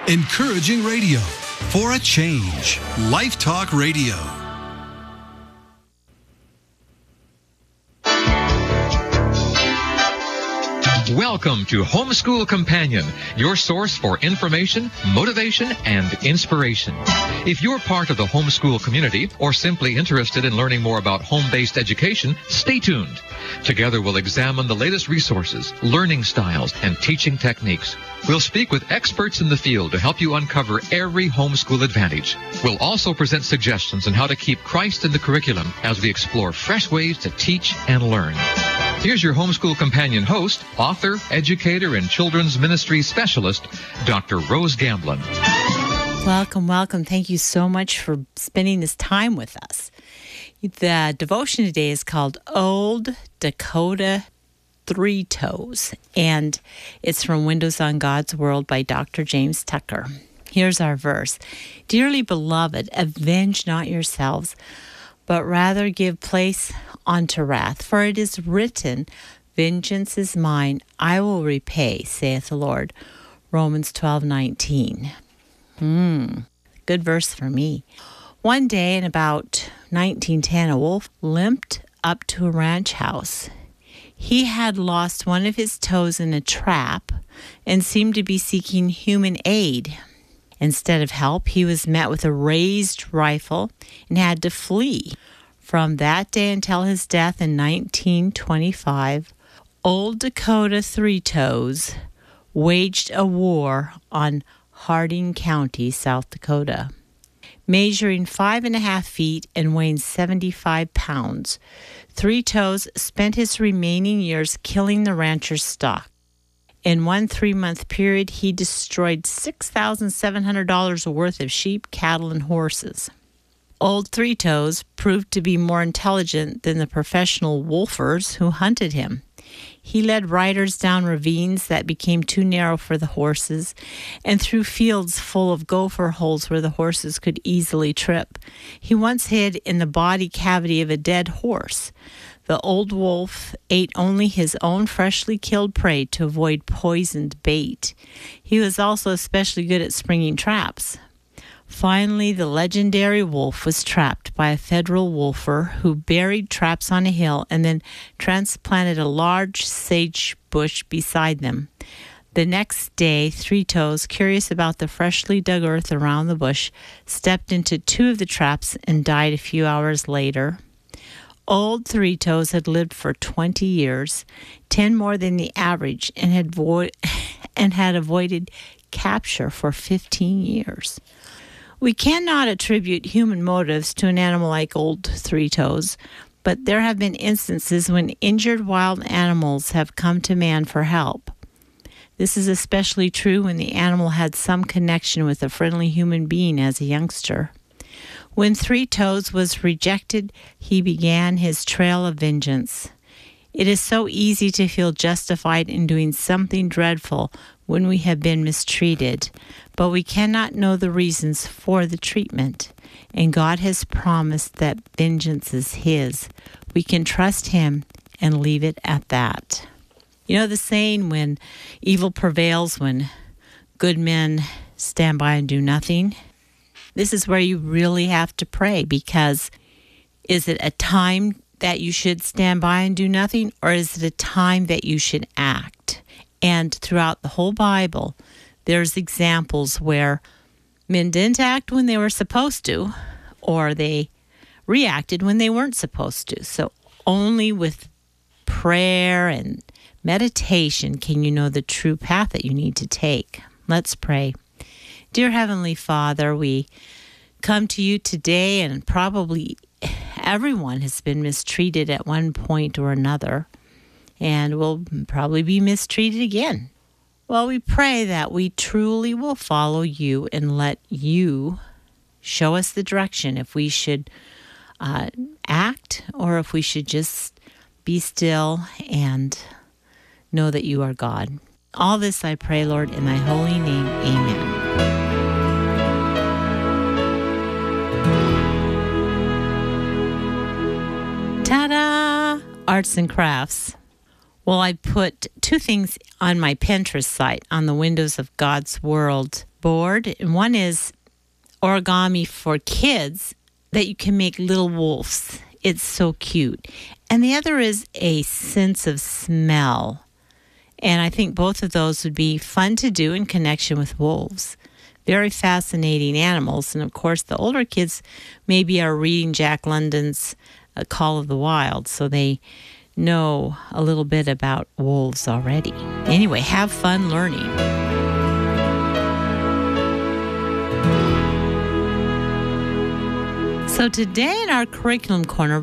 Encouraging radio for a change. Life Talk Radio. Welcome to Homeschool Companion, your source for information, motivation, and inspiration. If you're part of the homeschool community or simply interested in learning more about home-based education, stay tuned. Together we'll examine the latest resources, learning styles, and teaching techniques. We'll speak with experts in the field to help you uncover every homeschool advantage. We'll also present suggestions on how to keep Christ in the curriculum as we explore fresh ways to teach and learn. Here's your Homeschool Companion host, author, educator, and children's ministry specialist, Dr. Rose Gamblin. Welcome, welcome. Thank you so much for spending this time with us. The devotion today is called Old Dakota Three Toes, and it's from Windows on God's World by Dr. James Tucker. Here's our verse. Dearly beloved, avenge not yourselves, but rather give place unto wrath. For it is written, vengeance is mine, I will repay, saith the Lord. Romans 12:19. Good verse for me. One day in about 1910, a wolf limped up to a ranch house. He had lost one of his toes in a trap and seemed to be seeking human aid. Instead of help, he was met with a raised rifle and had to flee. From that day until his death in 1925, Old Dakota Three Toes waged a war on Harding County, South Dakota. Measuring 5.5 feet and weighing 75 pounds, Three Toes spent his remaining years killing the rancher's stock. In one 3-month period, he destroyed $6,700 worth of sheep, cattle, and horses. Old Three Toes proved to be more intelligent than the professional wolfers who hunted him. He led riders down ravines that became too narrow for the horses and through fields full of gopher holes where the horses could easily trip. He once hid in the body cavity of a dead horse. The old wolf ate only his own freshly killed prey to avoid poisoned bait. He was also especially good at springing traps. Finally, the legendary wolf was trapped by a federal wolfer who buried traps on a hill and then transplanted a large sage bush beside them. The next day, Three Toes, curious about the freshly dug earth around the bush, stepped into 2 of the traps and died a few hours later. Old Three Toes had lived for 20 years, 10 more than the average, and had avoided capture for 15 years. We cannot attribute human motives to an animal like Old Three Toes, but there have been instances when injured wild animals have come to man for help. This is especially true when the animal had some connection with a friendly human being as a youngster. When Three Toes was rejected, he began his trail of vengeance. It is so easy to feel justified in doing something dreadful when we have been mistreated, but we cannot know the reasons for the treatment, and God has promised that vengeance is His. We can trust Him and leave it at that. You know the saying, when evil prevails, when good men stand by and do nothing? This is where you really have to pray, because is it a time that you should stand by and do nothing, or is it a time that you should act? And throughout the whole Bible, there's examples where men didn't act when they were supposed to, or they reacted when they weren't supposed to. So only with prayer and meditation can you know the true path that you need to take. Let's pray. Dear Heavenly Father, we come to you today, and probably everyone has been mistreated at one point or another, and will probably be mistreated again. Well, we pray that we truly will follow you and let you show us the direction, if we should act or if we should just be still and know that you are God. All this I pray, Lord, in thy holy name. Amen. Ta-da! Arts and crafts. Well, I put 2 things on my Pinterest site on the Windows of God's World board, and one is origami for kids that you can make little wolves. It's so cute. And the other is a sense of smell. And I think both of those would be fun to do in connection with wolves. Very fascinating animals. And of course, the older kids maybe are reading Jack London's Call of the Wild, so they know a little bit about wolves already. Anyway, have fun learning. So today in our curriculum corner,